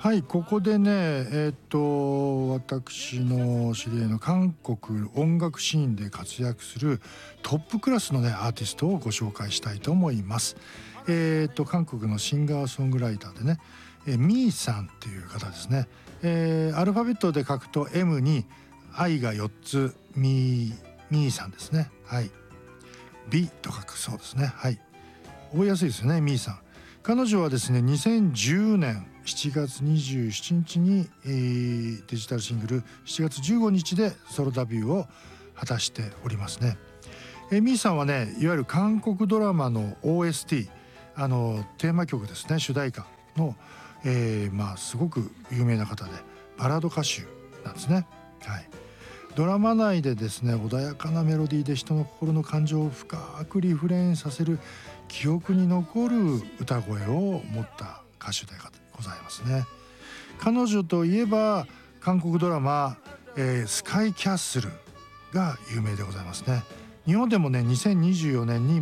はい、ここでね、私の知り合いの韓国音楽シーンで活躍するトップクラスのねアーティストをご紹介したいと思います。韓国のシンガーソングライターでね、ミーさんっていう方ですね。アルファベットで書くと M に I が4つ、ミーさんですね。はい。B と書くそうですね。はい。覚えやすいですよね、ミーさん。彼女はですね、2010年7月27日に、デジタルシングル7月15日でソロデビューを果たしておりますね。ミーさんはね、いわゆる韓国ドラマの OST、テーマ曲ですね、主題歌の、すごく有名な方でバラード歌手なんですね。はい。ドラマ内でですね、穏やかなメロディーで人の心の感情を深くリフレインさせる記憶に残る歌声を持った歌手でございますね。彼女といえば韓国ドラマ、スカイキャッスルが有名でございますね。日本でもね、2024年に